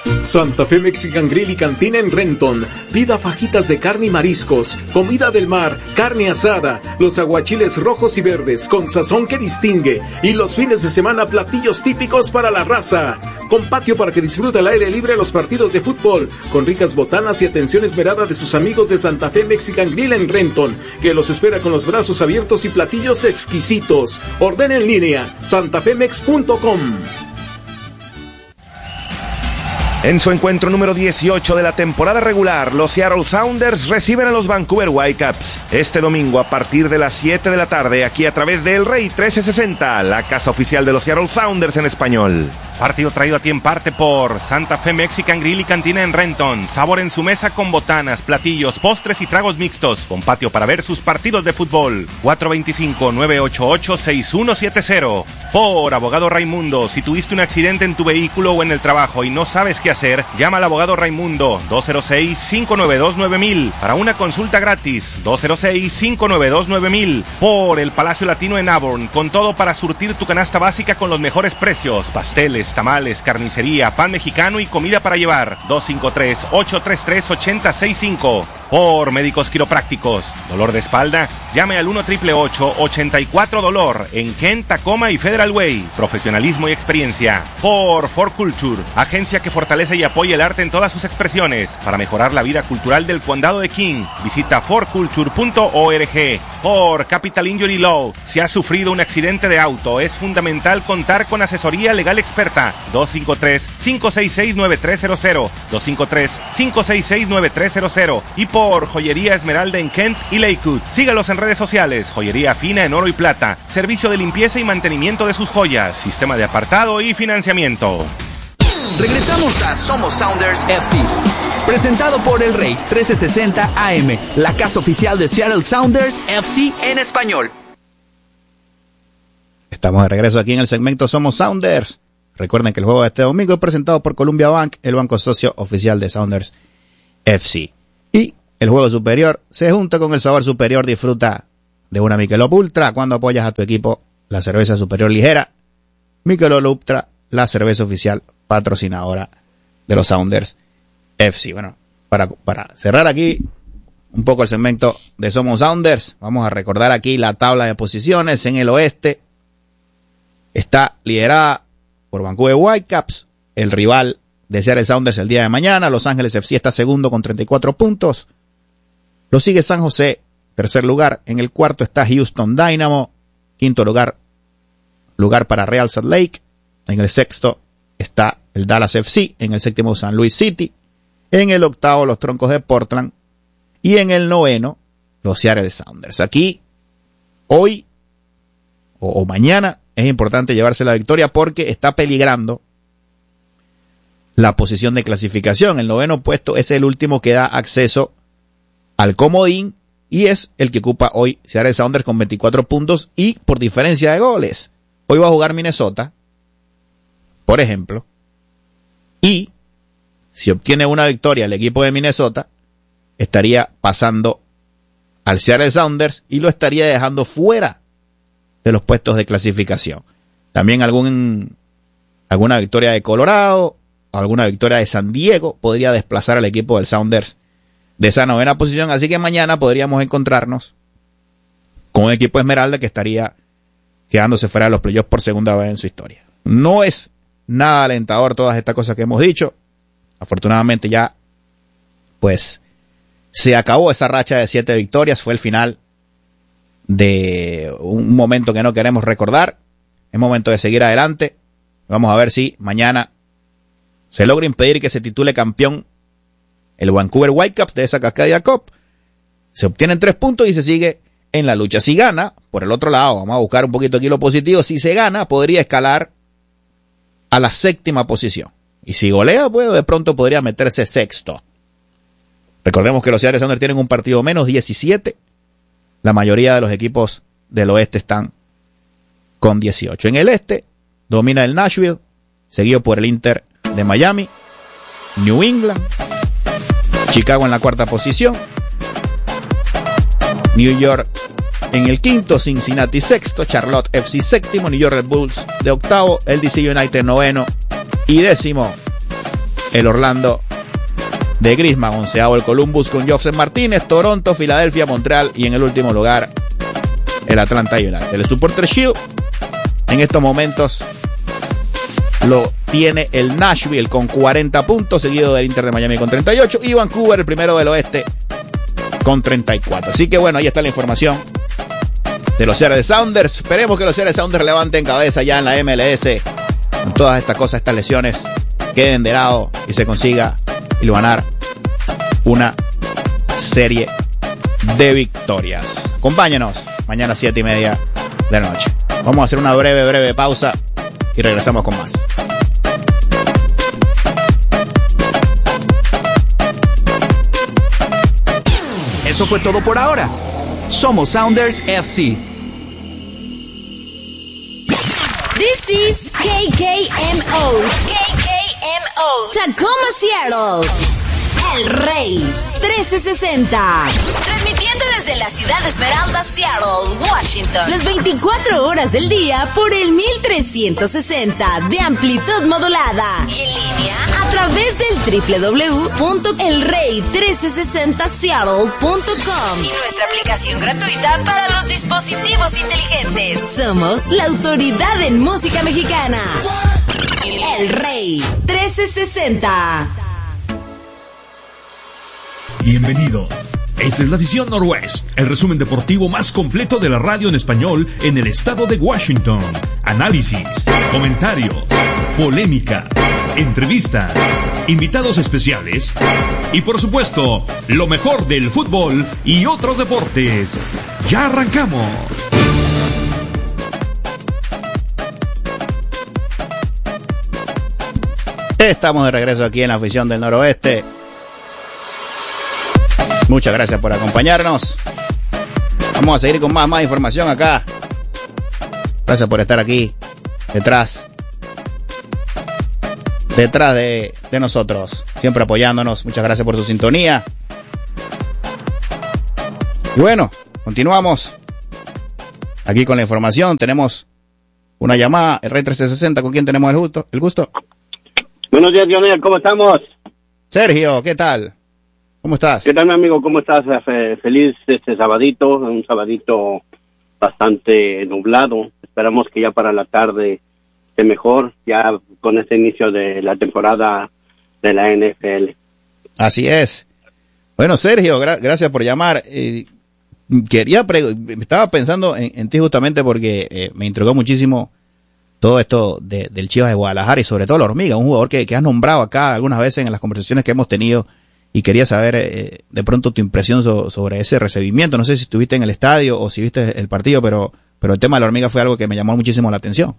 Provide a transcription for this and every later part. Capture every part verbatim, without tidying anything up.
Santa Fe Mexican Grill y Cantina en Renton. Pida fajitas de carne y mariscos, comida del mar, carne asada, los aguachiles rojos y verdes con sazón que distingue, y los fines de semana platillos típicos para la raza. Con patio para que disfrute al aire libre los partidos de fútbol, con ricas botanas y atención esmerada de sus amigos de Santa Fe Mexican Grill en Renton, que los espera con los brazos abiertos y platillos exquisitos. Ordena en línea, santafemex punto com. En su encuentro número dieciocho de la temporada regular, los Seattle Sounders reciben a los Vancouver Whitecaps este domingo a partir de las siete de la tarde, aquí a través de El Rey trece sesenta, la casa oficial de los Seattle Sounders en español. Partido traído a ti en parte por Santa Fe Mexican Grill y Cantina en Renton. Sabor en su mesa con botanas, platillos, postres y tragos mixtos, con patio para ver sus partidos de fútbol. cuatro dos cinco, nueve ocho ocho, seis uno siete cero. Por Abogado Raimundo, si tuviste un accidente en tu vehículo o en el trabajo y no sabes qué hacer, llama al Abogado Raimundo dos cero seis, cinco nueve dos, nueve mil para una consulta gratis. dos cero seis, cinco nueve dos, nueve mil. Por el Palacio Latino en Auburn, con todo para surtir tu canasta básica con los mejores precios: pasteles, tamales, carnicería, pan mexicano y comida para llevar. dos cinco tres, ocho tres tres, ocho cero seis cinco. Por Médicos Quiroprácticos, dolor de espalda, llame al uno ocho ocho ocho, ochenta y cuatro dolor en Kent, Tacoma y Federal Way. Profesionalismo y experiencia. Por For Culture, agencia que fortalece y apoya el arte en todas sus expresiones para mejorar la vida cultural del condado de King. Visita for culture punto org. Por Capital Injury Law, si has sufrido un accidente de auto, es fundamental contar con asesoría legal experta. dos cinco tres, cinco seis seis, nueve tres cero cero, dos cinco tres, cinco seis seis, nueve tres cero cero. Y por Joyería Esmeralda en Kent y Lakewood, sígalos en redes sociales. Joyería fina en oro y plata, servicio de limpieza y mantenimiento de sus joyas, sistema de apartado y financiamiento. Regresamos a Somos Sounders F C, presentado por El Rey trece sesenta A M, la casa oficial de Seattle Sounders F C en español. Estamos de regreso aquí en el segmento Somos Sounders. Recuerden que el juego de este domingo es presentado por Columbia Bank, el banco socio oficial de Sounders F C. Y el juego superior se junta con el sabor superior. Disfruta de una Michelob Ultra cuando apoyas a tu equipo, la cerveza superior ligera. Michelob Ultra, la cerveza oficial patrocinadora de los Sounders F C. Bueno, para, para cerrar aquí un poco el segmento de Somos Sounders, vamos a recordar aquí la tabla de posiciones. En el oeste está liderada por Vancouver Whitecaps, el rival de Seattle Sounders el día de mañana. Los Ángeles F C está segundo con treinta y cuatro puntos. Lo sigue San José, tercer lugar. En el cuarto está Houston Dynamo. Quinto lugar, lugar para Real Salt Lake. En el sexto está el Dallas F C. En el séptimo, San Luis City. En el octavo, los Troncos de Portland. Y en el noveno, los Seattle Sounders. Aquí, hoy o, o mañana, es importante llevarse la victoria porque está peligrando la posición de clasificación. El noveno puesto es el último que da acceso al comodín y es el que ocupa hoy Seattle Sounders con veinticuatro puntos y por diferencia de goles. Hoy va a jugar Minnesota, por ejemplo, y si obtiene una victoria el equipo de Minnesota, estaría pasando al Seattle Sounders y lo estaría dejando fuera de los puestos de clasificación. También algún, alguna victoria de Colorado, alguna victoria de San Diego podría desplazar al equipo del Sounders de esa novena posición. Así que mañana podríamos encontrarnos con un equipo Esmeralda que estaría quedándose fuera de los playoffs por segunda vez en su historia. No es nada alentador todas estas cosas que hemos dicho. Afortunadamente ya pues se acabó esa racha de siete victorias. Fue el final de un momento que no queremos recordar. Es momento de seguir adelante. Vamos a ver si mañana se logra impedir que se titule campeón el Vancouver Whitecaps de esa Cascadia Cup. Se obtienen tres puntos y se sigue en la lucha. Si gana, por el otro lado, vamos a buscar un poquito aquí lo positivo. Si se gana, podría escalar a la séptima posición. Y si golea, pues de pronto podría meterse sexto. Recordemos que los Seattle Sounders tienen un partido menos, diecisiete. La mayoría de los equipos del oeste están con dieciocho. En el este domina el Nashville, seguido por el Inter de Miami, New England, Chicago en la cuarta posición, New York en el quinto, Cincinnati sexto, Charlotte F C séptimo, New York Red Bulls de octavo, el D C United noveno y décimo el Orlando de Griezmann, onceavo el Columbus con Joseph Martínez, Toronto, Filadelfia, Montreal y en el último lugar el Atlanta United. El Supporter Shield en estos momentos lo tiene el Nashville con cuarenta puntos, seguido del Inter de Miami con treinta y ocho y Vancouver, el primero del oeste, con treinta y cuatro. Así que bueno, ahí está la información de los Seattle Sounders. Esperemos que los Seattle Sounders levanten cabeza ya en la M L S con todas estas cosas, estas lesiones queden de lado y se consiga ganar una serie de victorias. Acompáñenos mañana a siete y media de la noche. Vamos a hacer una breve, breve pausa y regresamos con más. Eso fue todo por ahora. Somos Sounders F C. This is K K M O. K K M O. Tacoma, Seattle. El Rey trece sesenta. Transmitiendo desde la ciudad de Esmeralda, Seattle, Washington. Las veinticuatro horas del día por el mil trescientos sesenta de amplitud modulada. Y en línea a través del doble u doble u doble u punto el rey trece sesenta seattle punto com y nuestra aplicación gratuita para los dispositivos inteligentes. Somos la autoridad en música mexicana. El Rey trece sesenta. Bienvenido. Esta es la edición Noroeste, el resumen deportivo más completo de la radio en español en el estado de Washington. Análisis, comentarios, polémica, entrevistas, invitados especiales y por supuesto, lo mejor del fútbol y otros deportes. ¡Ya arrancamos! Estamos de regreso aquí en la afición del Noroeste. Muchas gracias por acompañarnos. Vamos a seguir con más, más información acá. Gracias por estar aquí, detrás, detrás de, de nosotros, siempre apoyándonos. Muchas gracias por su sintonía. Y bueno, continuamos aquí con la información. Tenemos una llamada, el Rey trece sesenta. ¿Con quién tenemos el gusto? El gusto. Buenos días, Dionel, ¿cómo estamos? Sergio, ¿qué tal? ¿Cómo estás? ¿Qué tal, mi amigo? ¿Cómo estás? Feliz este sabadito, un sabadito bastante nublado. Esperamos que ya para la tarde esté mejor, ya con este inicio de la temporada de la N F L. Así es. Bueno, Sergio, gra- gracias por llamar. Eh, quería pre- estaba pensando en, en ti justamente porque eh, me intrigó muchísimo todo esto de, del Chivas de Guadalajara y sobre todo la Hormiga, un jugador que, que has nombrado acá algunas veces en las conversaciones que hemos tenido. Y quería saber eh, de pronto tu impresión so, sobre ese recibimiento. No sé si estuviste en el estadio o si viste el partido, pero pero el tema de la Hormiga fue algo que me llamó muchísimo la atención.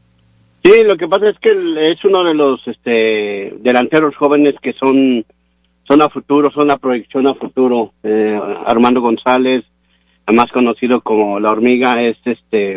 Sí, lo que pasa es que es uno de los este, delanteros jóvenes que son son a futuro, son la proyección a futuro. Eh, Armando González, más conocido como la Hormiga, es este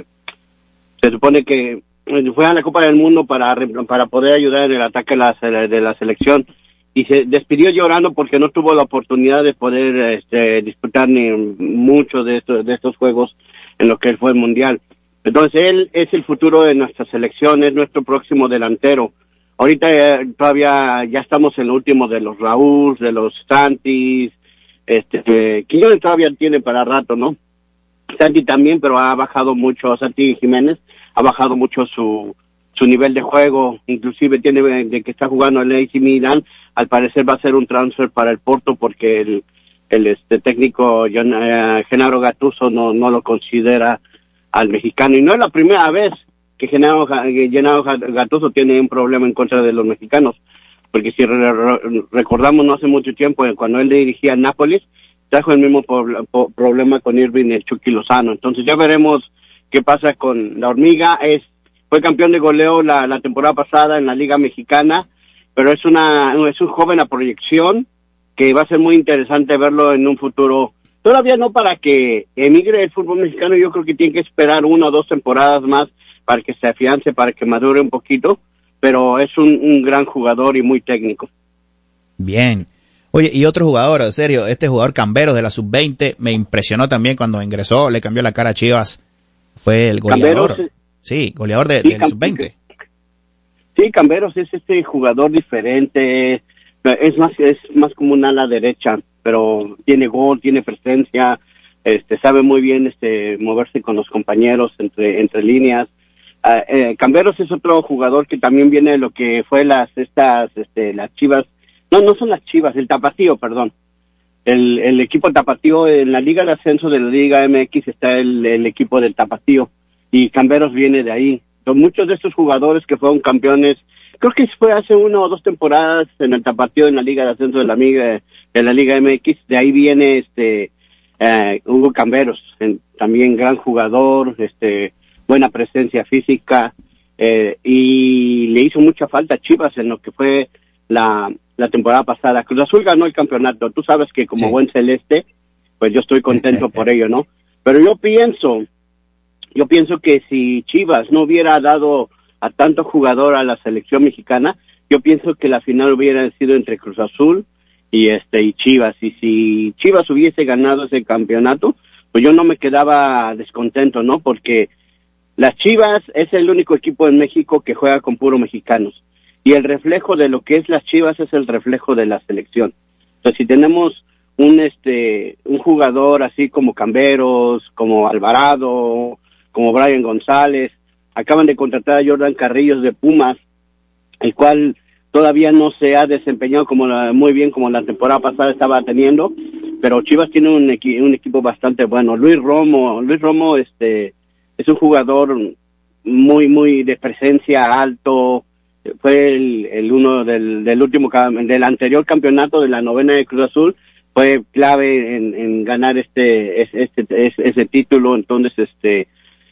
se supone que fue a la Copa del Mundo para para poder ayudar en el ataque de la, de la selección. Y se despidió llorando porque no tuvo la oportunidad de poder este, disputar ni mucho de estos, de estos juegos en lo que él fue el Mundial. Entonces él es el futuro de nuestra selección, es nuestro próximo delantero. Ahorita eh, todavía ya estamos en lo último de los Raúl, de los Santis, este, eh, Quiñones todavía tiene para rato, ¿no? Santi también, pero ha bajado mucho, Santi Jiménez ha bajado mucho su su nivel de juego, inclusive tiene de que está jugando el A C Milan, al parecer va a ser un transfer para el Porto porque el el este técnico John, eh, Gennaro Gattuso no no lo considera al mexicano y no es la primera vez que Gennaro, Gennaro Gattuso tiene un problema en contra de los mexicanos, porque si re, re, recordamos no hace mucho tiempo cuando él dirigía a Nápoles trajo el mismo po, po, problema con Irving el Chucky Lozano. Entonces ya veremos qué pasa con la Hormiga. Es Fue campeón de goleo la, la temporada pasada en la Liga Mexicana, pero es una es un joven a proyección que va a ser muy interesante verlo en un futuro. Todavía no para que emigre el fútbol mexicano, yo creo que tiene que esperar una o dos temporadas más para que se afiance, para que madure un poquito, pero es un, un gran jugador y muy técnico. Bien. Oye, y otro jugador, en serio, este jugador Camberos de la sub veinte me impresionó también cuando ingresó, le cambió la cara a Chivas, fue el goleador. Camberos, Sí, goleador de, sí, del sub veinte. Sí, Camberos es este jugador diferente, es más es más como un ala derecha, pero tiene gol, tiene presencia, este sabe muy bien este moverse con los compañeros entre entre líneas. Uh, eh, Camberos es otro jugador que también viene de lo que fue las estas este las Chivas, no no son las Chivas, el Tapatío, perdón. El el equipo Tapatío en la Liga de Ascenso de la Liga M X está el el equipo del Tapatío y Camberos viene de ahí. Son muchos de estos jugadores que fueron campeones, creo que fue hace una o dos temporadas en el Tapatío en la Liga de Ascenso de la Liga de la Liga M X, de ahí viene este eh, Hugo Camberos, en, también gran jugador, este buena presencia física, eh, y le hizo mucha falta a Chivas en lo que fue la, la temporada pasada. Cruz Azul ganó el campeonato, tú sabes que como sí. Buen celeste, pues yo estoy contento por ello, ¿no? Pero yo pienso, yo pienso que si Chivas no hubiera dado a tanto jugador a la selección mexicana, yo pienso que la final hubiera sido entre Cruz Azul y este y Chivas, y si Chivas hubiese ganado ese campeonato, pues yo no me quedaba descontento, ¿no? Porque las Chivas es el único equipo en México que juega con puro mexicanos. Y el reflejo de lo que es las Chivas es el reflejo de la selección. Entonces, si tenemos un este un jugador así como Camberos, como Alvarado, como Brian González, acaban de contratar a Jordan Carrillos de Pumas, el cual todavía no se ha desempeñado como la, muy bien como la temporada pasada estaba teniendo, pero Chivas tiene un, equi, un equipo bastante bueno. Luis Romo, Luis Romo, este es un jugador muy, muy de presencia, alto, fue el, el uno del, del último, del anterior campeonato de la novena de Cruz Azul, fue clave en, en ganar este, este, este, ese título, entonces este,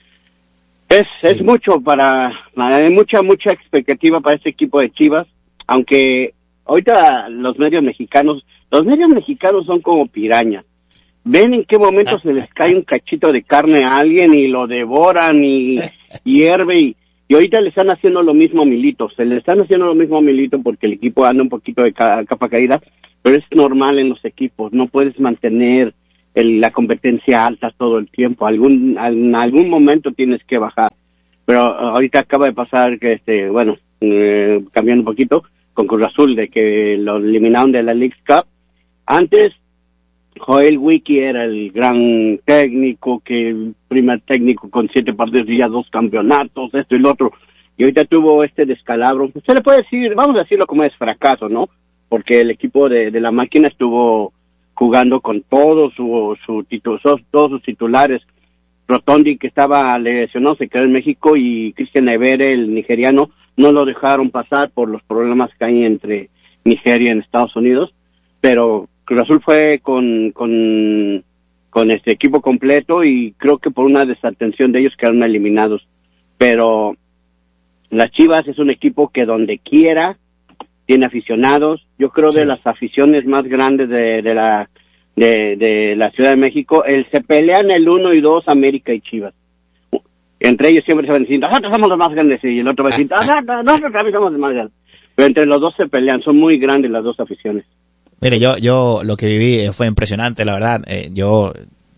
es, es mucho para, hay mucha, mucha expectativa para este equipo de Chivas, aunque ahorita los medios mexicanos, los medios mexicanos son como pirañas. Ven en qué momento se les cae un cachito de carne a alguien y lo devoran y hierve y, y ahorita le están haciendo lo mismo a Milito, se le están haciendo lo mismo a Milito porque el equipo anda un poquito de ca- capa caída, pero es normal en los equipos, no puedes mantener el, la competencia alta todo el tiempo, algún en algún momento tienes que bajar, pero ahorita acaba de pasar que este, bueno, eh, cambiando un poquito, con Cruz Azul, de que lo eliminaron de la Leagues Cup. Antes Joel Wiki era el gran técnico, que el primer técnico con siete partidos y ya dos campeonatos, esto y lo otro, y ahorita tuvo este descalabro, se le puede decir, vamos a decirlo como es fracaso, ¿no? Porque el equipo de, de la máquina estuvo jugando con todos su, su titu, todos sus titulares. Rotondi, que estaba lesionado, se quedó en México, y Cristian Evere, el nigeriano, no lo dejaron pasar por los problemas que hay entre Nigeria y Estados Unidos, pero Cruz Azul fue con, con, con este equipo completo y creo que por una desatención de ellos quedaron eliminados. Pero las Chivas es un equipo que donde quiera tiene aficionados. Yo creo sí. de las aficiones más grandes de, de la de, de la Ciudad de México, el se pelean el uno y dos América y Chivas. Entre ellos siempre se van diciendo, nosotros somos los más grandes, y el otro va diciendo, nosotros también somos los más grandes. Pero entre los dos se pelean, son muy grandes las dos aficiones. Mire, yo, yo lo que viví fue impresionante, la verdad. Eh, yo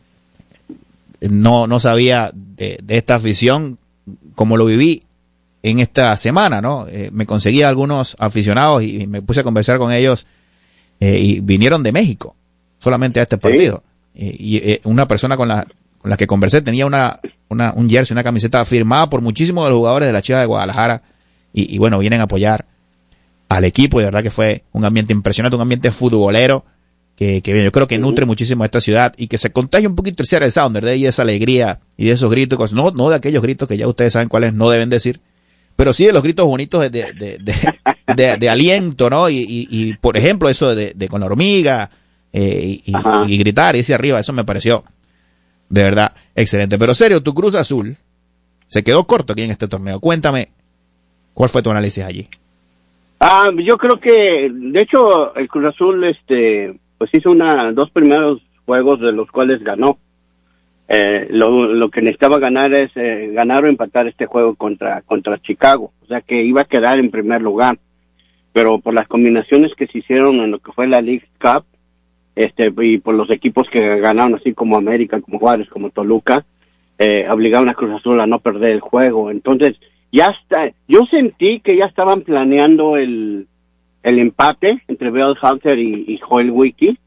no, no sabía de, de esta afición como lo viví en esta semana, ¿no? Eh, me conseguí a algunos aficionados y, y me puse a conversar con ellos eh, y vinieron de México solamente a este partido. ¿Sí? Y, y eh, una persona con la, con la que conversé tenía una, una, un jersey, una camiseta firmada por muchísimos de los jugadores de la Chivas de Guadalajara y, y bueno, vienen a apoyar al equipo, y de verdad que fue un ambiente impresionante, un ambiente futbolero que, que yo creo que nutre muchísimo a esta ciudad y que se contagia un poquito el Seattle Sounders de ahí, esa alegría y de esos gritos, no, no de aquellos gritos que ya ustedes saben cuáles no deben decir, pero sí de los gritos bonitos de, de, de, de, de, de aliento, ¿no? Y, y, y por ejemplo eso de, de con la hormiga eh, y, y gritar y hacia arriba, eso me pareció de verdad excelente. Pero serio, tu Cruz Azul se quedó corto aquí en este torneo. Cuéntame, ¿cuál fue tu análisis allí? Ah, yo creo que, de hecho, el Cruz Azul, este, pues hizo una, dos primeros juegos de los cuales ganó. Eh, lo, lo que necesitaba ganar es eh, ganar o empatar este juego contra, contra Chicago. O sea que iba a quedar en primer lugar. Pero por las combinaciones que se hicieron en lo que fue la League Cup, este, y por los equipos que ganaron, así como América, como Juárez, como Toluca, eh, obligaron a Cruz Azul a no perder el juego. Entonces, ya está, yo sentí que ya estaban planeando el, el empate entre Bill Hunter y, y Joel Wiki,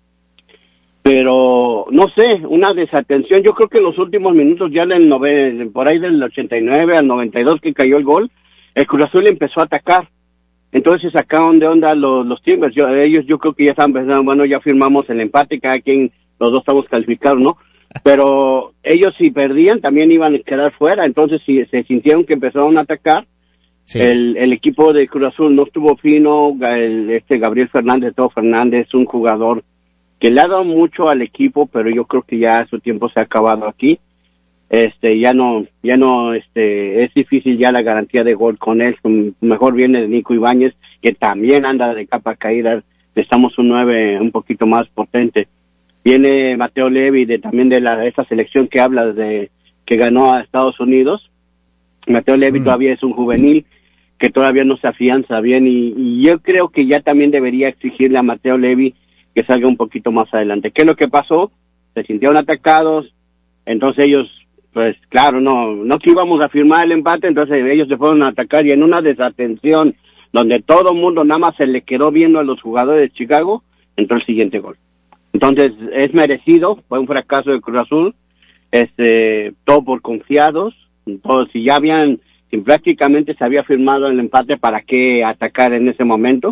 pero no sé, una desatención. Yo creo que en los últimos minutos, ya en el nove, por ahí del ochenta y nueve al noventa y dos que cayó el gol, el Cruz Azul empezó a atacar. Entonces se sacaron de onda los, los Timbers. Yo, ellos yo creo que ya estaban pensando, bueno, ya firmamos el empate, cada quien, los dos estamos calificados, ¿no? Pero ellos si perdían también iban a quedar fuera. Entonces si se sintieron que empezaron a atacar, sí. el, el equipo de Cruz Azul no estuvo fino. El, este Gabriel Fernández, Teo Fernández, un jugador que le ha dado mucho al equipo, pero yo creo que ya su tiempo se ha acabado aquí. Este, ya no, ya no, este, es difícil ya la garantía de gol con él. Mejor viene de Nico Ibáñez, que también anda de capa caída. Necesitamos un nueve un poquito más potente. Viene Mateo Levi, de también de la de esa selección que habla de que ganó a Estados Unidos. Mateo Levi mm. todavía es un juvenil que todavía no se afianza bien, y, y yo creo que ya también debería exigirle a Mateo Levi que salga un poquito más adelante. ¿Qué es lo que pasó? Se sintieron atacados, entonces ellos, pues claro, no no que íbamos a firmar el empate, entonces ellos se fueron a atacar, y en una desatención donde todo el mundo nada más se le quedó viendo a los jugadores de Chicago, entró el siguiente gol. Entonces es merecido, fue un fracaso de Cruz Azul, este, todo por confiados. Entonces, si ya habían, si prácticamente se había firmado el empate, ¿para qué atacar en ese momento?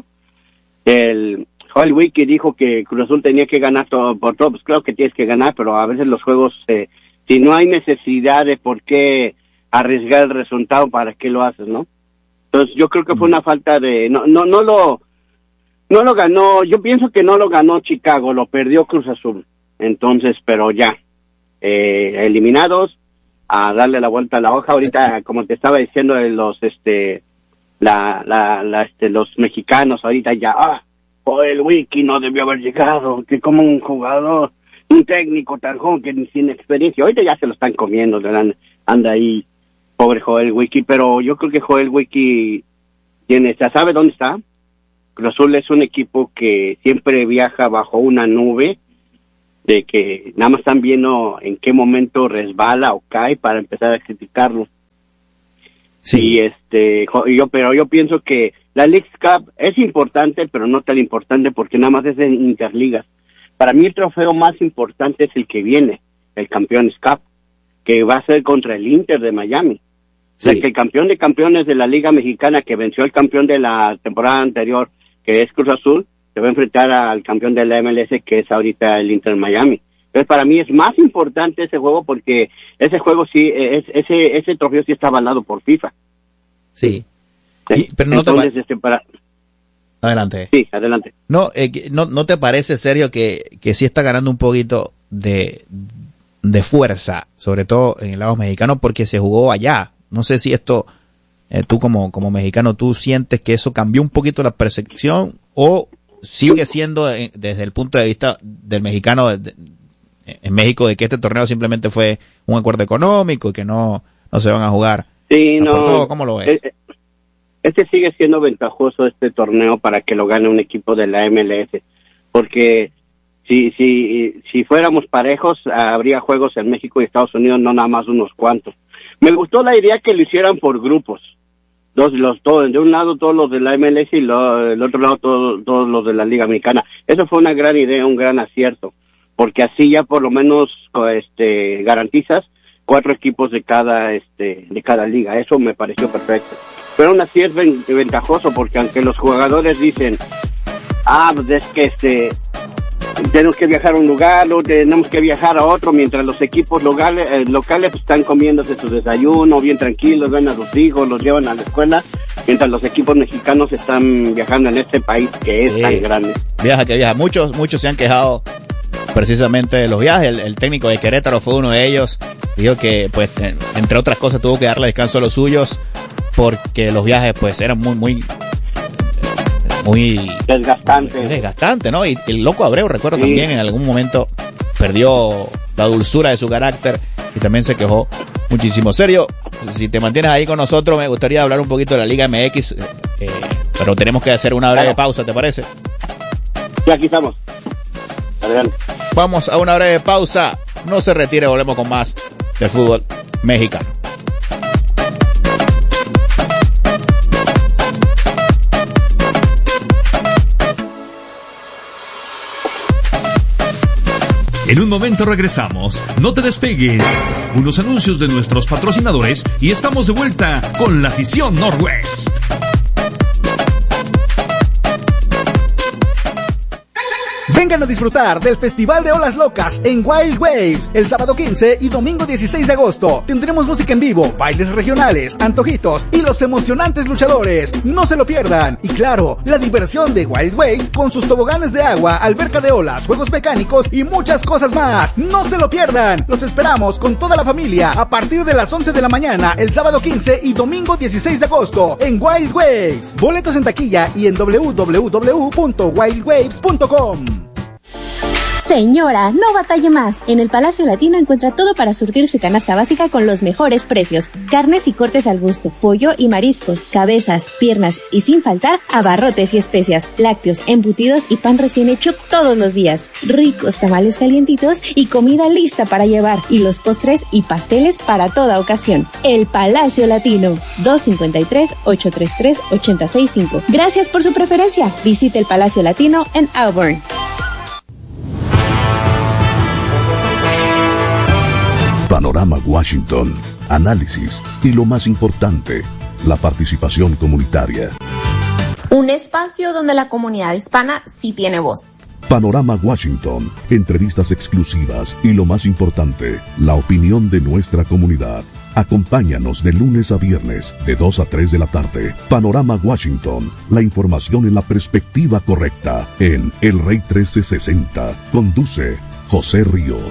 El Joel Wiki dijo que Cruz Azul tenía que ganar todo por todo. Pues claro que tienes que ganar, pero a veces los juegos, eh, si no hay necesidad de por qué arriesgar el resultado, ¿para qué lo haces, no? Entonces yo creo que fue una falta de, no, no, no lo, no lo ganó, yo pienso que no lo ganó Chicago, lo perdió Cruz Azul. Entonces, pero ya, eh, eliminados, a darle la vuelta a la hoja. Ahorita, como te estaba diciendo, de los, este, la, la, la, este, los mexicanos, ahorita ya, ah, oh, el Wiki no debió haber llegado, que como un jugador, un técnico tan joven que ni sin experiencia, ahorita ya se lo están comiendo, anda, anda ahí, pobre Joel Wiki, pero yo creo que Joel Wiki tiene, ya sabe dónde está. Cruz Azul es un equipo que siempre viaja bajo una nube, de que nada más están viendo en qué momento resbala o cae para empezar a criticarlo. Sí. Y este, yo, pero yo pienso que la Leagues Cup es importante, pero no tan importante porque nada más es en interligas. Para mí el trofeo más importante es el que viene, el Campeones Cup, que va a ser contra el Inter de Miami. Sí. O sea, que el campeón de campeones de la Liga Mexicana, que venció al campeón de la temporada anterior, que es Cruz Azul, se va a enfrentar al campeón de la M L S, que es ahorita el Inter Miami. Entonces, para mí es más importante ese juego porque ese juego sí, es, ese ese trofeo sí está avalado por FIFA. Sí. Y, pero no Entonces, te este, para... Adelante. Sí, adelante. No, eh, no, ¿no te parece, serio, que, que sí está ganando un poquito de, de fuerza, sobre todo en el lado mexicano, porque se jugó allá? No sé si esto, eh, tú como, como mexicano, ¿tú sientes que eso cambió un poquito la percepción o sigue siendo eh, desde el punto de vista del mexicano de, de, en México, de que este torneo simplemente fue un acuerdo económico y que no, no se van a jugar? Sí, no. Todo, ¿cómo lo ves? Este sigue siendo ventajoso este torneo para que lo gane un equipo de la M L S, porque si si si fuéramos parejos habría juegos en México y Estados Unidos, no nada más unos cuantos. Me gustó la idea que lo hicieran por grupos, dos los todos de un lado todos los de la M L S y lo, del otro lado todos todos los de la Liga Mexicana. Eso fue una gran idea, un gran acierto, porque así ya por lo menos este garantizas cuatro equipos de cada este de cada liga. Eso me pareció perfecto. Pero aún así es ventajoso porque aunque los jugadores dicen, ah, pues es que este tenemos que viajar a un lugar, luego tenemos que viajar a otro, mientras los equipos locales, eh, locales pues, están comiéndose su desayuno, bien tranquilos, ven a sus hijos, los llevan a la escuela, mientras los equipos mexicanos están viajando en este país que es sí. tan grande. Viaja que viaja. Muchos, muchos se han quejado precisamente de los viajes. El, el técnico de Querétaro fue uno de ellos. Dijo que, pues, entre otras cosas, tuvo que darle descanso a los suyos porque los viajes, pues, eran muy, muy, muy desgastante, muy desgastante, ¿no? Y el loco Abreu, recuerdo sí. también en algún momento perdió la dulzura de su carácter y también se quejó muchísimo. Sergio, si te mantienes ahí con nosotros, me gustaría hablar un poquito de la Liga M X, eh, pero tenemos que hacer una breve claro. pausa, ¿te parece? Sí, aquí estamos. Adelante. Vamos a una breve pausa. No se retire, volvemos con más del fútbol mexicano. En un momento regresamos. No te despegues. Unos anuncios de nuestros patrocinadores y estamos de vuelta con la afición Northwest. Vengan a disfrutar del Festival de Olas Locas en Wild Waves el sábado quince y domingo dieciséis de agosto. Tendremos música en vivo, bailes regionales, antojitos y los emocionantes luchadores. No se lo pierdan. Y claro, la diversión de Wild Waves con sus toboganes de agua, alberca de olas, juegos mecánicos y muchas cosas más. No se lo pierdan. Los esperamos con toda la familia a partir de las once de la mañana el sábado quince y domingo dieciséis de agosto en Wild Waves. Boletos en taquilla y en doble u doble u doble u punto wild waves punto com. Señora, no batalle más. En el Palacio Latino encuentra todo para surtir su canasta básica con los mejores precios. Carnes y cortes al gusto, pollo y mariscos, cabezas, piernas y sin faltar abarrotes y especias, lácteos, embutidos y pan recién hecho todos los días. Ricos tamales calientitos y comida lista para llevar. Y los postres y pasteles para toda ocasión. El Palacio Latino. dos cinco tres, ocho tres tres, ocho seis cinco. Gracias por su preferencia. Visite el Palacio Latino en Auburn. Panorama Washington, análisis y lo más importante, la participación comunitaria. Un espacio donde la comunidad hispana sí tiene voz. Panorama Washington, entrevistas exclusivas y lo más importante, la opinión de nuestra comunidad. Acompáñanos de lunes a viernes, de dos a tres de la tarde. Panorama Washington, la información en la perspectiva correcta, en El Rey trece sesenta. Conduce José Ríos.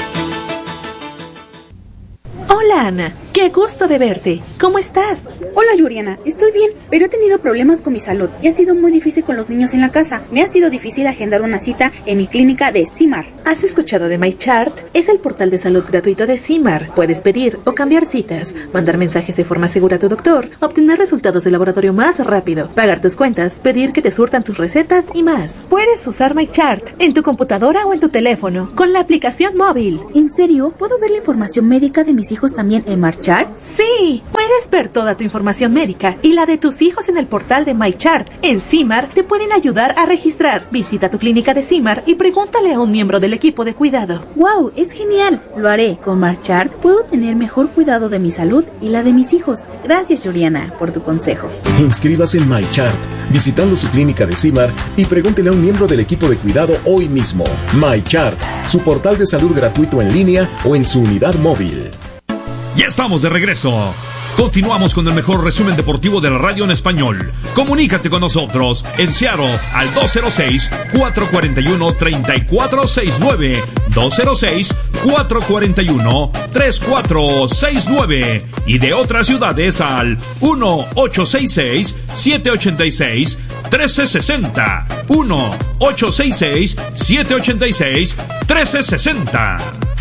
Hola Ana, qué gusto de verte. ¿Cómo estás? Hola Yuriana, estoy bien, pero he tenido problemas con mi salud y ha sido muy difícil con los niños en la casa. Me ha sido difícil agendar una cita en mi clínica de CIMAR. ¿Has escuchado de MyChart? Es el portal de salud gratuito de CIMAR. Puedes pedir o cambiar citas, mandar mensajes de forma segura a tu doctor, obtener resultados de laboratorio más rápido, pagar tus cuentas, pedir que te surtan tus recetas y más. Puedes usar MyChart en tu computadora o en tu teléfono con la aplicación móvil. ¿En serio? ¿Puedo ver la información médica de mis hijos también en MyChart? Sí, puedes ver toda tu información médica y la de tus hijos en el portal de MyChart. En CIMAR te pueden ayudar a registrar. Visita tu clínica de CIMAR y pregúntale a un miembro del equipo de cuidado. ¡Wow! Es genial. Lo haré. Con MyChart puedo tener mejor cuidado de mi salud y la de mis hijos. Gracias, Juliana, por tu consejo. Inscríbase en MyChart visitando su clínica de CIMAR y pregúntele a un miembro del equipo de cuidado hoy mismo. MyChart, su portal de salud gratuito en línea o en su unidad móvil. Ya estamos de regreso. Continuamos con el mejor resumen deportivo de la radio en español. Comunícate con nosotros en Seattle al dos cero seis, cuatro cuatro uno, tres cuatro seis nueve, dos cero seis, cuatro cuatro uno, tres cuatro seis nueve y de otras ciudades al uno ocho seis seis, siete ocho seis, uno tres seis cero, uno ocho seis seis, siete ocho seis, uno tres seis cero.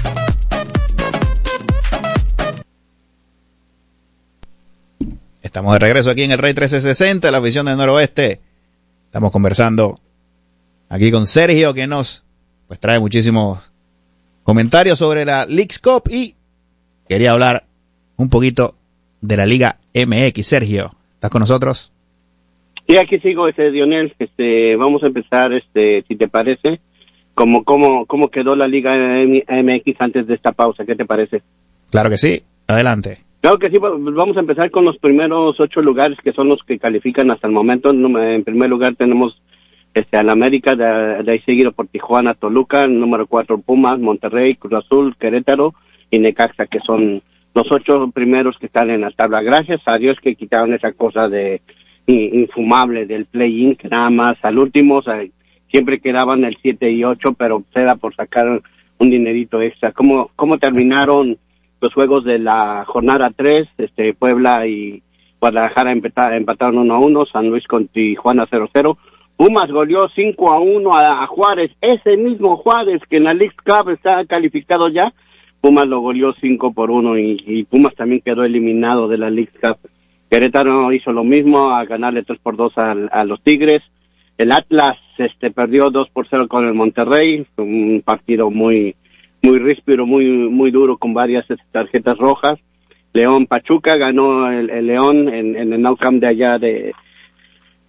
Estamos de regreso aquí en el Rey trece sesenta, la afición del Noroeste. Estamos conversando aquí con Sergio, que nos pues trae muchísimos comentarios sobre la Leagues Cup y quería hablar un poquito de la Liga M X. Sergio, ¿estás con nosotros? Sí, aquí sigo, este, Dionel. Este, vamos a empezar, este, si te parece, como cómo cómo quedó la Liga M X antes de esta pausa. ¿Qué te parece? Claro que sí. Adelante. Claro que sí, vamos a empezar con los primeros ocho lugares que son los que califican hasta el momento. En primer lugar tenemos este al América, de, de ahí seguido por Tijuana, Toluca, número cuatro Pumas, Monterrey, Cruz Azul, Querétaro y Necaxa, que son los ocho primeros que están en la tabla. Gracias a Dios que quitaron esa cosa de infumable del play-in, que nada más al último, o sea, siempre quedaban el siete y ocho, pero era por sacar un dinerito extra. ¿Cómo, cómo terminaron los juegos de la jornada tres? Este, Puebla y Guadalajara empataron, empataron uno a uno, San Luis con Tijuana cero a cero, Pumas goleó cinco a uno a, a Juárez, ese mismo Juárez que en la League Cup está calificado ya, Pumas lo goleó cinco por uno y, y Pumas también quedó eliminado de la League Cup. Querétaro hizo lo mismo, a ganarle tres por dos a, a los Tigres. El Atlas este perdió dos por cero con el Monterrey, un partido muy muy ríspido, muy muy duro con varias tarjetas rojas. León Pachuca ganó el, el León en, en el Nou Camp de allá de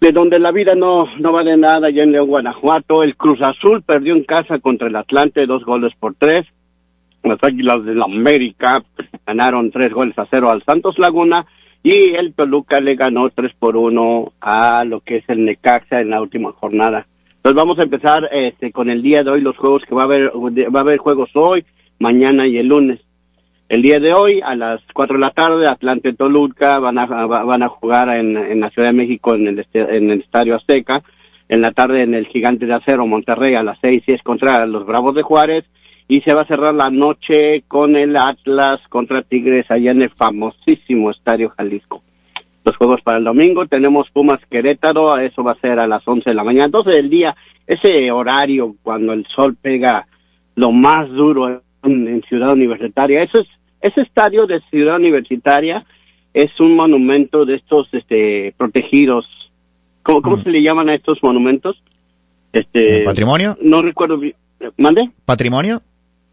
de donde la vida no no vale nada, allá en León, Guanajuato. El Cruz Azul perdió en casa contra el Atlante, dos goles por tres. Las Águilas del América ganaron tres goles a cero al Santos Laguna, y el Toluca le ganó tres por uno a lo que es el Necaxa en la última jornada. Entonces vamos a empezar este con el día de hoy, los juegos que va a haber, va a haber juegos hoy, mañana y el lunes. El día de hoy, a las cuatro de la tarde, Atlante Toluca van a van a jugar en, en la Ciudad de México, en el este, en el Estadio Azteca. En la tarde, en el Gigante de Acero, Monterrey, a las seis, y es contra los Bravos de Juárez. Y se va a cerrar la noche con el Atlas contra Tigres, allá en el famosísimo Estadio Jalisco. Los juegos para el domingo, tenemos Pumas Querétaro, eso va a ser a las once de la mañana, doce del día, ese horario cuando el sol pega lo más duro en, en Ciudad Universitaria. Eso es Ese estadio de Ciudad Universitaria es un monumento de estos este protegidos. ¿Cómo, cómo mm. se le llaman a estos monumentos? Este ¿Patrimonio? No recuerdo bien. ¿Mande? ¿Patrimonio?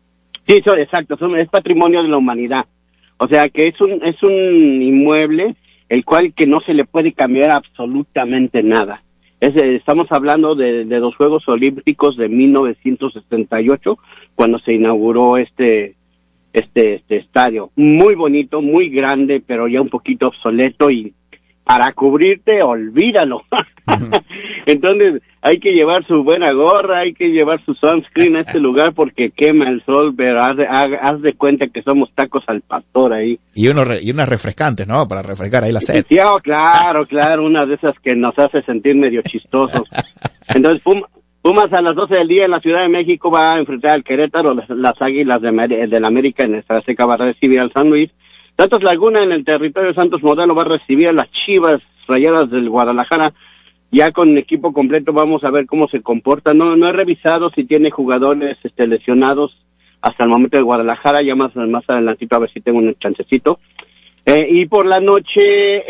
Sí, eso, exacto, son, es patrimonio de la humanidad. O sea que es un es un inmueble el cual que no se le puede cambiar absolutamente nada. Es, estamos hablando de, de los Juegos Olímpicos de mil novecientos setenta y ocho, cuando se inauguró este Este, este estadio, muy bonito, muy grande, pero ya un poquito obsoleto, y para cubrirte, olvídalo. Uh-huh. Entonces, hay que llevar su buena gorra, hay que llevar su sunscreen a este lugar porque quema el sol, pero haz de, haz de cuenta que somos tacos al pastor ahí. Y, uno re, y unas refrescantes, ¿no? Para refrescar ahí la sed. Sí, oh, claro, claro, una de esas que nos hace sentir medio chistosos. Entonces, pum, Pumas a las doce del día en la Ciudad de México va a enfrentar al Querétaro, las, las Águilas de, de la América en esta seca va a recibir al San Luis. Santos Laguna en el territorio de Santos Modelo va a recibir a las Chivas Rayadas del Guadalajara. Ya con equipo completo vamos a ver cómo se comporta. No no he revisado si tiene jugadores este, lesionados hasta el momento de Guadalajara, ya más, más adelantito a ver si tengo un chancecito. Eh, y por la noche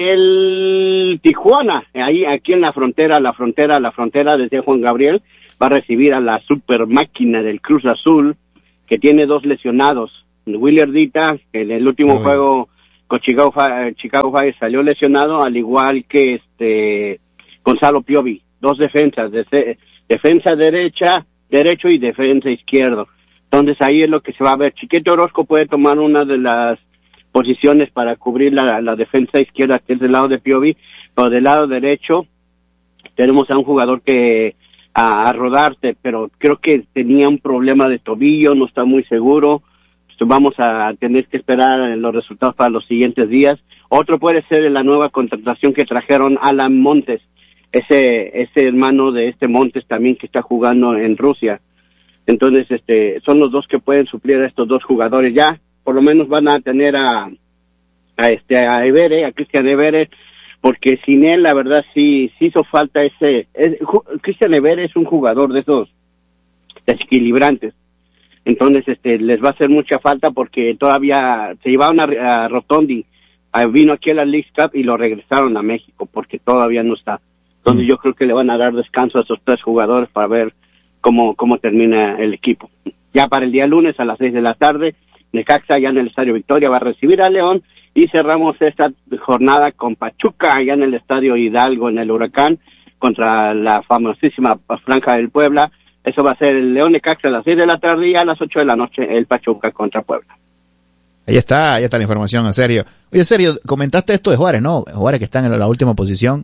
el Tijuana, ahí aquí en la frontera, la frontera, la frontera desde Juan Gabriel, va a recibir a la super máquina del Cruz Azul, que tiene dos lesionados. Willy Ardita, que en el último Uy. juego con Chicago, Chicago Fire salió lesionado, al igual que este Gonzalo Piovi, dos defensas, de, defensa derecha, derecho y defensa izquierdo. Entonces ahí es lo que se va a ver. Chiquete Orozco puede tomar una de las posiciones para cubrir la, la defensa izquierda, que es del lado de Piovi, o del lado derecho tenemos a un jugador que a, a Rodarte, pero creo que tenía un problema de tobillo, no está muy seguro. Vamos a tener que esperar los resultados para los siguientes días. Otro puede ser la nueva contratación que trajeron, Alan Montes, ese ese hermano de este Montes también que está jugando en Rusia. Entonces, este, son los dos que pueden suplir a estos dos jugadores. Ya, por lo menos van a tener a, a este a Evere, a Cristian Evere, porque sin él, la verdad, sí, sí hizo falta ese. Es, Cristian Evere es un jugador de esos desequilibrantes. Entonces, este, les va a hacer mucha falta porque todavía se llevaron a, a Rotondi, a, vino aquí a la League Cup y lo regresaron a México porque todavía no está. Entonces, mm. yo creo que le van a dar descanso a esos tres jugadores para ver cómo cómo termina el equipo. Ya para el día lunes a las seis de la tarde, Necaxa ya en el Estadio Victoria va a recibir a León y cerramos esta jornada con Pachuca allá en el Estadio Hidalgo en el Huracán contra la famosísima Franja del Puebla. Eso va a ser el León Necaxa a las seis de la tarde y a las ocho de la noche el Pachuca contra Puebla. Ahí está, ahí está la información, en serio. Oye, en serio, comentaste esto de Juárez, ¿no? Juárez que está en la última posición,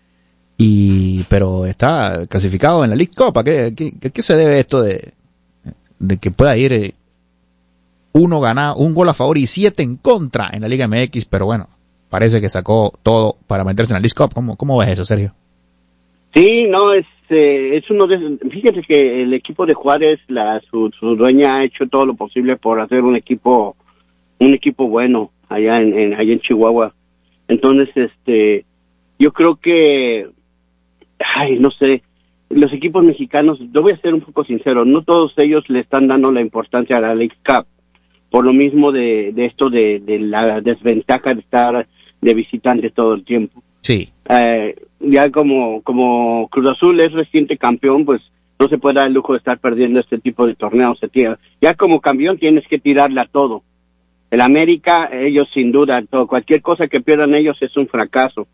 y pero está clasificado en la League Cup. ¿A qué, qué, qué se debe esto de, de que pueda ir eh, uno ganar, un gol a favor y siete en contra en la Liga M X? Pero bueno, parece que sacó todo para meterse en la League Cup. ¿Cómo, cómo ves eso, Sergio? Sí, no, es eh, es uno de... Fíjate que el equipo de Juárez, la su, su dueña ha hecho todo lo posible por hacer un equipo un equipo bueno allá en, en allá en Chihuahua. Entonces, este, yo creo que, ay, no sé, los equipos mexicanos, yo voy a ser un poco sincero, no todos ellos le están dando la importancia a la League Cup, por lo mismo de, de esto de, de la desventaja de estar de visitante todo el tiempo. Sí. Eh, ya como como Cruz Azul es reciente campeón, pues no se puede dar el lujo de estar perdiendo este tipo de torneos. Ya como campeón tienes que tirarle a todo. El América, ellos sin duda, todo, cualquier cosa que pierdan ellos es un fracaso.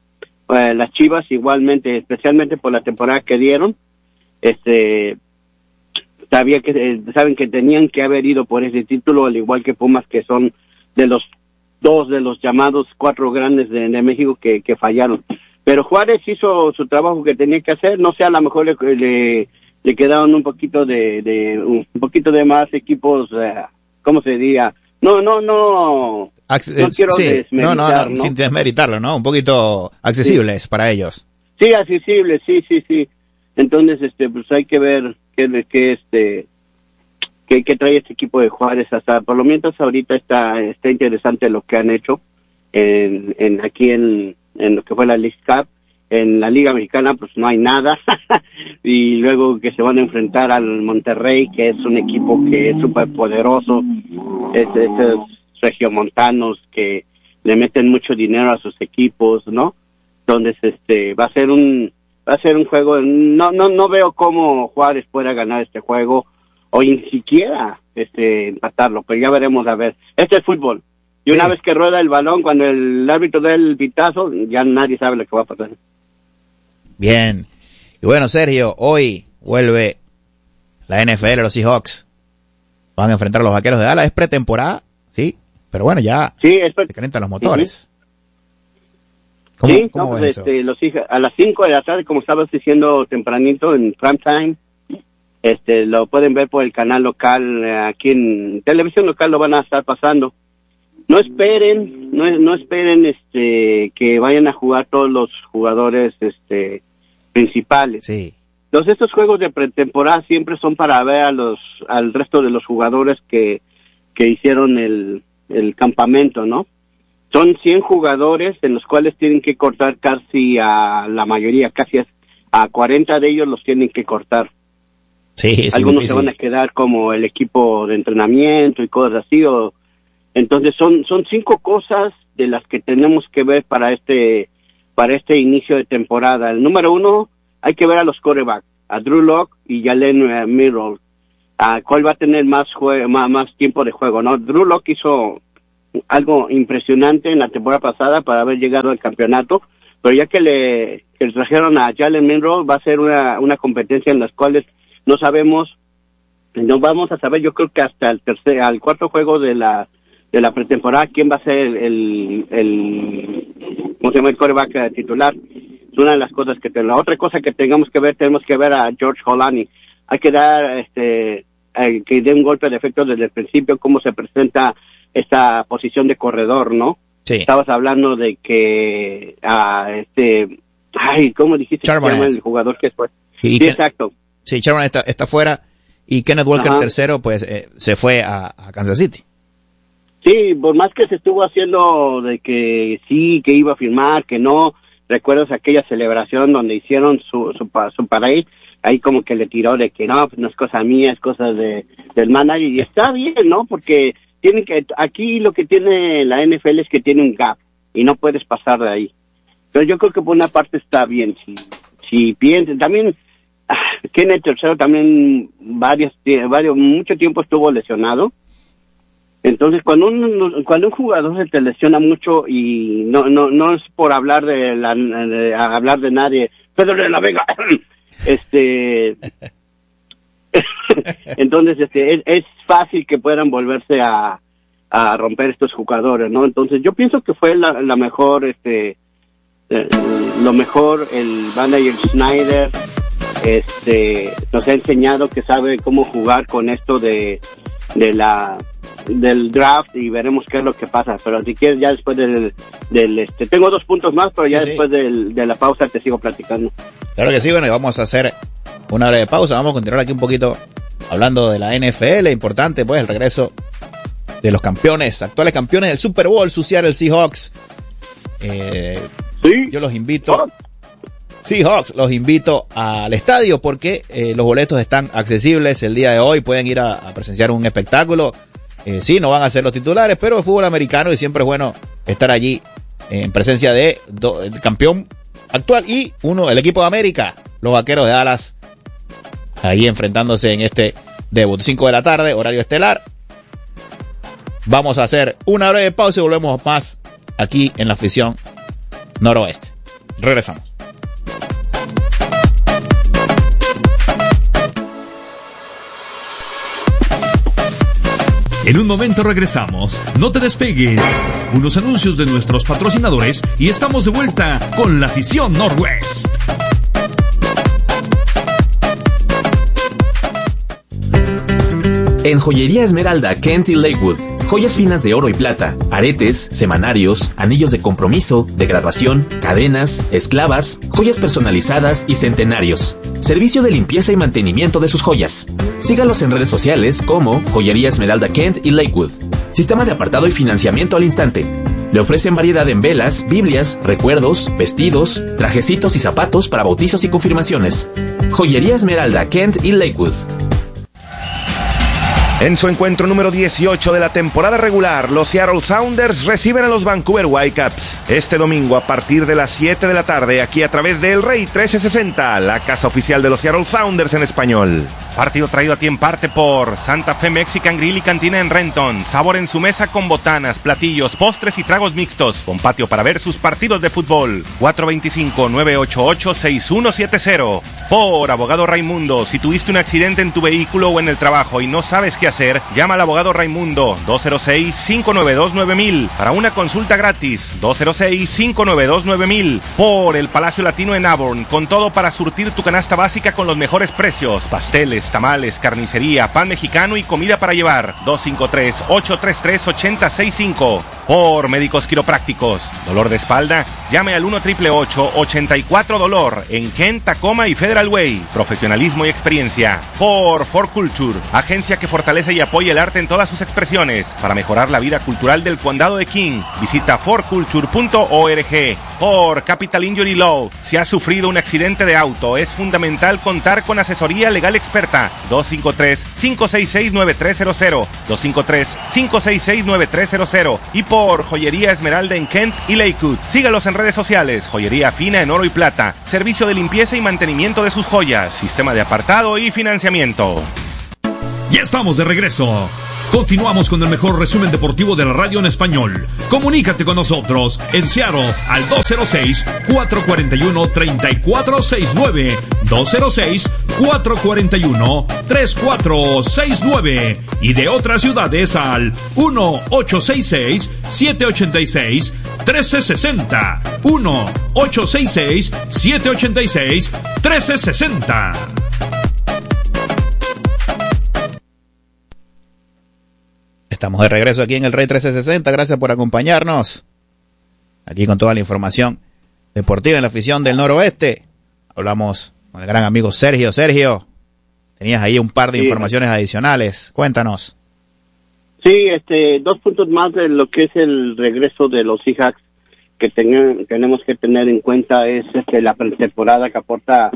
eh, las Chivas igualmente, especialmente por la temporada que dieron, este, sabía que eh, saben que tenían que haber ido por ese título, al igual que Pumas, que son de los dos de los llamados cuatro grandes de, de México que, que fallaron. Pero Juárez hizo su trabajo que tenía que hacer, no sé, a lo mejor le, le, le quedaron un poquito de, de un poquito de más equipos, eh, ¿cómo se diría? No, no, no. Acc- no quiero sí, desmeritar, no, no, no, ¿no? sin desmeritarlo, ¿no? Un poquito accesibles sí. para ellos. Sí, accesible, sí, sí, sí. Entonces, este, pues hay que ver qué, qué este, qué, qué trae este equipo de Juárez. Hasta por lo menos ahorita está, está interesante lo que han hecho en, en aquí en, en lo que fue la League Cup. En la Liga Mexicana, pues no hay nada. Y luego que se van a enfrentar al Monterrey, que es un equipo que es súper poderoso. Es, esos regiomontanos que le meten mucho dinero a sus equipos, ¿no? Entonces, este, va a ser un, va a ser un juego. No, no, no veo cómo Juárez pueda ganar este juego o ni siquiera, este, empatarlo. Pero ya veremos a ver. Este es fútbol. Y una sí. vez que rueda el balón, cuando el árbitro da el pitazo, ya nadie sabe lo que va a pasar. Bien. Y bueno, Sergio, hoy vuelve la N F L, los Seahawks. Van a enfrentar a los Vaqueros de Dallas. Es pretemporada, sí, pero bueno, ya sí, es pre- se calientan los motores. Uh-huh. ¿Cómo, sí, cómo no, ves pues, eso? Este, los, a las cinco de la tarde, como estabas diciendo tempranito, en prime time, este, lo pueden ver por el canal local, eh, aquí en televisión local lo van a estar pasando. No esperen, no, no esperen este que vayan a jugar todos los jugadores este principales. Sí. Entonces estos juegos de pretemporada siempre son para ver a los al resto de los jugadores que que hicieron el el campamento, ¿no? Son cien jugadores en los cuales tienen que cortar casi a la mayoría, casi a cuarenta de ellos los tienen que cortar. Sí, es Algunos difícil. se van a quedar como el equipo de entrenamiento y cosas así, o entonces son son cinco cosas de las que tenemos que ver para este para este inicio de temporada. El número uno, hay que ver a los quarterbacks, a Drew Lock y Jalen uh, Milroe. Uh, ¿Cuál va a tener más, jue- más más tiempo de juego? No, Drew Lock hizo algo impresionante en la temporada pasada para haber llegado al campeonato, pero ya que le, que le trajeron a Jalen Milroe, va a ser una una competencia en las cuales no sabemos, no vamos a saber, yo creo que hasta el tercer, al cuarto juego de la de la pretemporada, quién va a ser el, el, el ¿cómo se llama? El quarterback titular. Es una de las cosas que tenemos. La otra cosa que tengamos que ver, tenemos que ver a George Holani. Hay que dar, este, eh, que dé un golpe de efecto desde el principio, cómo se presenta esta posición de corredor, ¿no? Sí. Estabas hablando de que, a este, ay, ¿cómo dijiste que se llama el jugador que fue? Y Sí, que- exacto. Sí, Sherman está, está fuera y Kenneth Walker Ajá. tercero, pues eh, se fue a, a Kansas City. Sí, por más que se estuvo haciendo de que sí, que iba a firmar, que no, recuerdas aquella celebración donde hicieron su su, pa- su parade, ahí como que le tiró de que no, pues no es cosa mía, es cosa de del manager, y está bien, ¿no? Porque tienen que, aquí lo que tiene la N F L es que tiene un gap, y no puedes pasar de ahí. Pero yo creo que por una parte está bien, si, si piensan, también, ah, Kenneth tercero también varios, varios, mucho tiempo estuvo lesionado. Entonces, cuando un cuando un jugador se te lesiona mucho, y no no no es por hablar de la de hablar de nadie, Pedro de la Vega, este entonces este es, es fácil que puedan volverse a a romper estos jugadores, ¿no? Entonces, yo pienso que fue la, la mejor este eh, lo mejor el manager Snyder este nos ha enseñado que sabe cómo jugar con esto de de la del draft, y veremos qué es lo que pasa. Pero si quieres, ya después del, del este tengo dos puntos más, pero ya Sí, sí. después del, de la pausa te sigo platicando. Claro que sí, bueno, y vamos a hacer una breve pausa. Vamos a continuar aquí un poquito hablando de la N F L. Importante, pues, el regreso de los campeones, actuales campeones del Super Bowl, sus Seattle Seahawks. Eh, sí. Yo los invito, Seahawks, los invito al estadio porque eh, los boletos están accesibles el día de hoy. Pueden ir a, a presenciar un espectáculo. Eh, sí, no van a ser los titulares, pero es fútbol americano y siempre es bueno estar allí eh, en presencia de do, el campeón actual y uno, el equipo de América, los Vaqueros de Dallas, ahí enfrentándose en este debut. cinco de la tarde, horario estelar. Vamos a hacer una breve pausa y volvemos más aquí en la afición noroeste. Regresamos. En un momento regresamos. No te despegues. Unos anuncios de nuestros patrocinadores y estamos de vuelta con la afición Northwest. En Joyería Esmeralda, Kent y Lakewood, joyas finas de oro y plata, aretes, semanarios, anillos de compromiso, de graduación, cadenas, esclavas, joyas personalizadas y centenarios. Servicio de limpieza y mantenimiento de sus joyas. Sígalos en redes sociales como Joyería Esmeralda Kent y Lakewood. Sistema de apartado y financiamiento al instante. Le ofrecen variedad en velas, biblias, recuerdos, vestidos, trajecitos y zapatos para bautizos y confirmaciones. Joyería Esmeralda Kent y Lakewood. En su encuentro número dieciocho de la temporada regular, los Seattle Sounders reciben a los Vancouver Whitecaps. Este domingo a partir de las siete de la tarde, aquí a través de El Rey trece sesenta, la casa oficial de los Seattle Sounders en español. Partido traído a ti en parte por Santa Fe Mexican Grill y Cantina en Renton. Sabor en su mesa con botanas, platillos, postres y tragos mixtos. Con patio para ver sus partidos de fútbol. cuatro dos cinco, nueve ocho ocho, seis uno siete cero. Por Abogado Raimundo. Si tuviste un accidente en tu vehículo o en el trabajo y no sabes qué hacer, llama al Abogado Raimundo. dos cero seis, cinco nueve dos, nueve mil. Para una consulta gratis. dos cero seis, cinco nueve dos, nueve mil. Por el Palacio Latino en Auburn. Con todo para surtir tu canasta básica con los mejores precios. Pasteles, tamales, carnicería, pan mexicano y comida para llevar. dos cinco tres, ocho tres tres, ocho cero seis cinco. Por Médicos Quiroprácticos. ¿Dolor de espalda? Llame al uno ocho ocho ocho, ochenta y cuatro dolor en Kent, Tacoma y Federal Way. Profesionalismo y experiencia. Por For Culture. Agencia que fortalece y apoya el arte en todas sus expresiones. Para mejorar la vida cultural del condado de King. Visita for culture punto org. Por Capital Injury Law. Si has sufrido un accidente de auto, es fundamental contar con asesoría legal experta. dos cinco tres, cinco seis seis, nueve tres cero cero. dos cinco tres, cinco seis seis, nueve tres cero cero. Y por Joyería Esmeralda en Kent y Lakewood. Sígalos en redes sociales. Joyería fina en oro y plata. Servicio de limpieza y mantenimiento de sus joyas. Sistema de apartado y financiamiento. Ya estamos de regreso. Continuamos con el mejor resumen deportivo de la radio en español. Comunícate con nosotros en Seattle al dos cero seis, cuatro cuatro uno, tres cuatro seis nueve, dos cero seis, cuatro cuatro uno, tres cuatro seis nueve y de otras ciudades al uno ocho seis seis, siete ocho seis, uno tres seis cero, uno ocho seis seis, siete ocho seis, uno tres seis cero. Estamos de regreso aquí en el Rey trece sesenta. Gracias por acompañarnos. Aquí con toda la información deportiva en la afición del noroeste. Hablamos con el gran amigo Sergio. Sergio, tenías ahí un par de sí. informaciones adicionales. Cuéntanos. Sí, este, dos puntos más de lo que es el regreso de los Seahawks que ten, tenemos que tener en cuenta es este, la pretemporada que aporta.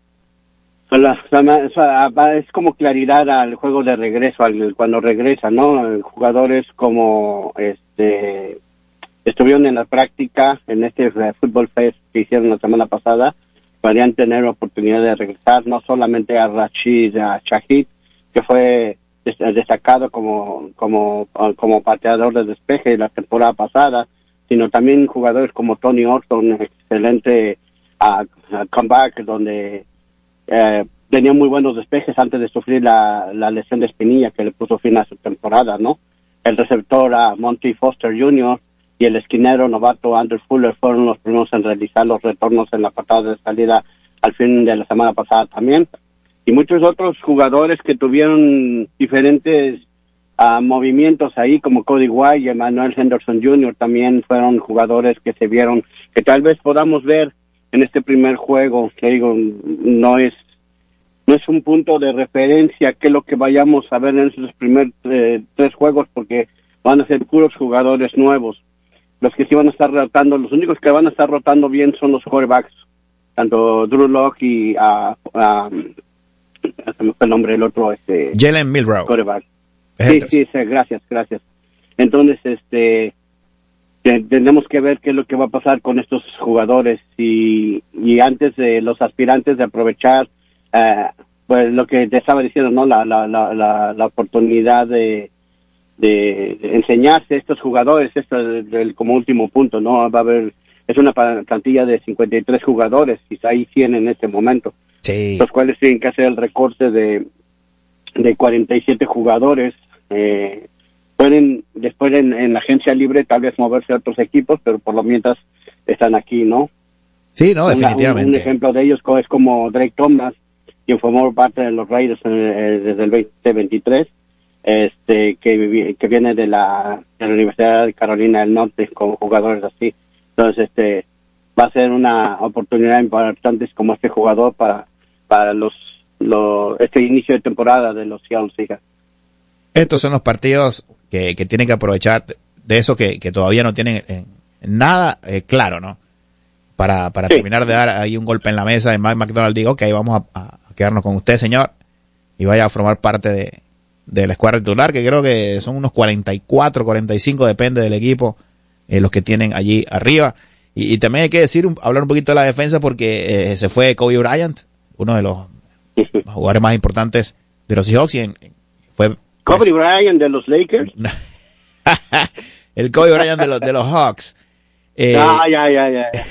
La, la, es como claridad al juego de regreso, al, cuando regresa, ¿no? Jugadores como este estuvieron en la práctica en este Football Fest que hicieron la semana pasada, podrían tener oportunidad de regresar, no solamente a Rashid Shaheed, que fue destacado como como como pateador de despeje la temporada pasada, sino también jugadores como Tony Orton, excelente uh, comeback, donde Eh, tenía muy buenos despejes antes de sufrir la, la lesión de espinilla que le puso fin a su temporada, ¿no? El receptor a uh, Monty Foster junior y el esquinero novato Andrew Fuller fueron los primeros en realizar los retornos en la patada de salida al fin de la semana pasada también. Y muchos otros jugadores que tuvieron diferentes uh, movimientos ahí, como Cody White y Emmanuel Henderson junior también fueron jugadores que se vieron, que tal vez podamos ver en este primer juego, que digo, no es no es un punto de referencia que es lo que vayamos a ver en esos primeros eh, tres juegos, porque van a ser puros jugadores nuevos. Los que sí van a estar rotando, los únicos que van a estar rotando bien son los quarterbacks, tanto Drew Lock y a uh, uh, se me fue el nombre del otro, este Jalen Milrow. Quarterback. Sí, sí, sí, gracias, gracias. Entonces, este tenemos que ver qué es lo que va a pasar con estos jugadores y, y antes de los aspirantes de aprovechar eh, pues lo que te estaba diciendo, no la la la la, la oportunidad de, de de enseñarse a estos jugadores, esto es el, como último punto, no va a haber es una plantilla de cincuenta y tres jugadores, y hay cien en este momento, sí. Los cuales tienen que hacer el recorte de, de cuarenta y siete jugadores. Eh, pueden después en, en la agencia libre tal vez moverse a otros equipos, pero por lo mientras están aquí, ¿no? Sí, no, definitivamente. Una, un, un ejemplo de ellos es como Drake Thomas, quien formó parte de los Raiders en, eh, desde el veinte veintitrés, este, que, que viene de la, de la Universidad de Carolina del Norte con jugadores así. Entonces, este, va a ser una oportunidad importante como este jugador para, para los, los, este inicio de temporada de los Seattle Seahawks. Estos son los partidos que, que tienen que aprovechar de eso que, que todavía no tienen eh, nada eh, claro, ¿no? Para, para sí. terminar de dar ahí un golpe en la mesa de Mike McDonald, digo, ok, vamos a, a quedarnos con usted, señor, y vaya a formar parte de, de la escuadra titular, que creo que son unos cuarenta y cuatro, cuarenta y cinco, depende del equipo, eh, los que tienen allí arriba. Y, y también hay que decir, hablar un poquito de la defensa, porque eh, se fue Kobe Bryant, uno de los jugadores más importantes de los Seahawks, y en, fue... Kobe pues, Bryant de los Lakers. El Kobe Bryant de los, de los Hawks. Eh, ah, ya, ya, ya. ya.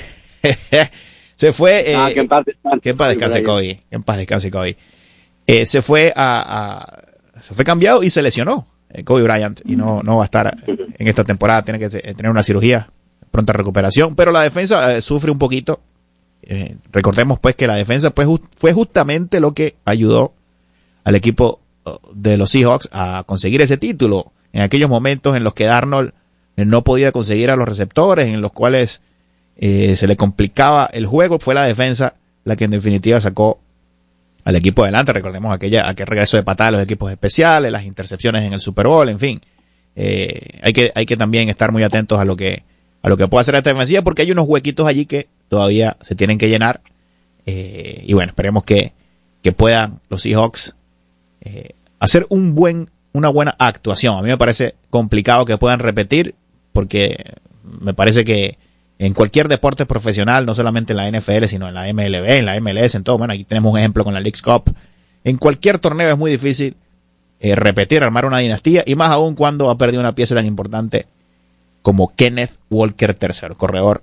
se fue, eh, ah, que en paz descanse, que en paz descanse Kobe, que en paz descanse Kobe. Eh, se fue a, a, se fue cambiado y se lesionó eh, Kobe Bryant y no, no va a estar en esta temporada, tiene que tener una cirugía, pronta recuperación, pero la defensa eh, sufre un poquito. Eh, recordemos pues que la defensa pues just, fue justamente lo que ayudó al equipo de los Seahawks a conseguir ese título en aquellos momentos en los que Darnold no podía conseguir a los receptores, en los cuales Eh, se le complicaba el juego. Fue la defensa la que en definitiva sacó al equipo adelante. Recordemos aquella, aquel regreso de patada de los equipos especiales, las intercepciones en el Super Bowl, en fin. Eh, hay que, hay que también estar muy atentos a lo que, a lo que puede hacer esta defensiva, porque hay unos huequitos allí que todavía se tienen que llenar. Eh, y bueno, esperemos que, que puedan los Seahawks eh, hacer un buen, una buena actuación. A mí me parece complicado que puedan repetir, porque me parece que en cualquier deporte profesional, no solamente en la N F L, sino en la M L B, en la M L S, en todo. Bueno, aquí tenemos un ejemplo con la Leagues Cup. En cualquier torneo es muy difícil eh, repetir, armar una dinastía, y más aún cuando ha perdido una pieza tan importante como Kenneth Walker tercero, corredor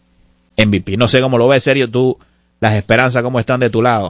M V P. No sé cómo lo ves, Sergio, tú, las esperanzas, ¿cómo están de tu lado?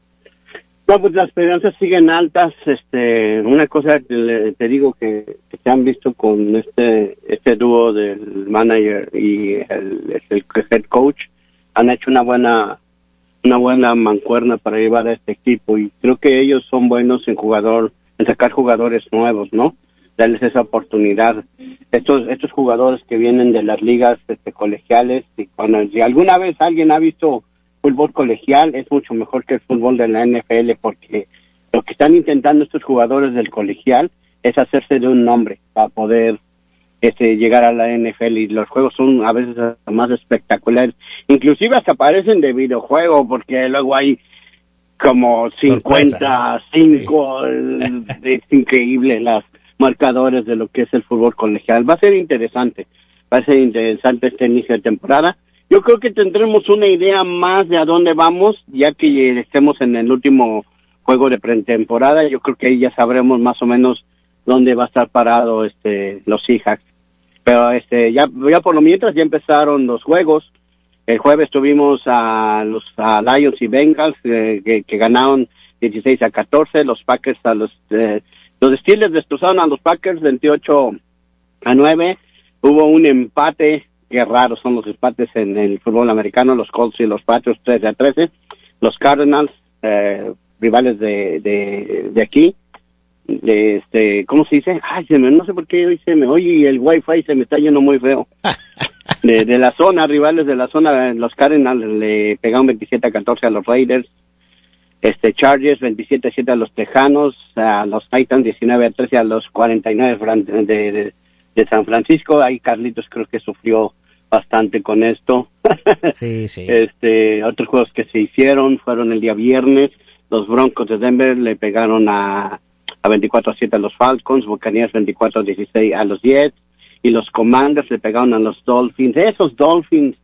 No, pues las esperanzas siguen altas. Este, una cosa que le, te digo que, que se han visto con este este dúo del manager y el, el head coach, han hecho una buena una buena mancuerna para llevar a este equipo, y creo que ellos son buenos en jugador, en sacar jugadores nuevos, ¿no? Darles esa oportunidad. Estos estos jugadores que vienen de las ligas este, colegiales, y cuando si alguna vez alguien ha visto fútbol colegial, es mucho mejor que el fútbol de la N F L, porque lo que están intentando estos jugadores del colegial es hacerse de un nombre para poder este llegar a la N F L, y los juegos son a veces más espectaculares, inclusive hasta parecen de videojuego, porque luego hay como cincuenta, cinco, sí. Es increíble las marcadores de lo que es el fútbol colegial. Va a ser interesante, va a ser interesante este inicio de temporada. Yo creo que tendremos una idea más de a dónde vamos, ya que estemos en el último juego de pretemporada. Yo creo que ahí ya sabremos más o menos dónde va a estar parado este los Seahawks. Pero este ya ya por lo mientras ya empezaron los juegos. El jueves tuvimos a los a Lions y Bengals eh, que, que ganaron dieciséis a catorce. Los Packers a los eh, los Steelers destrozaron a los Packers veintiocho a nueve. Hubo un empate. Qué raros son los empates en el fútbol americano. Los Colts y los Patriots trece a trece. Los Cardinals, eh, rivales de, de, de aquí, de este, ¿cómo se dice? Ay, se me, no sé por qué hoy se me oye y el wifi se me está yendo muy feo. De, de la zona, rivales de la zona, los Cardinals le pegaron veintisiete a catorce a los Raiders. Este, Chargers veintisiete a siete a los Tejanos, a los Titans diecinueve a trece a los cuarenta y nueve de, de, de, de San Francisco. Ahí Carlitos creo que sufrió bastante con esto. Sí, sí. Este, otros juegos que se hicieron fueron el día viernes. Los Broncos de Denver le pegaron a, a veinticuatro a siete a los Falcons, Buccaneers veinticuatro a dieciséis a los Jets, y los Commanders le pegaron a los Dolphins. Esos Dolphins,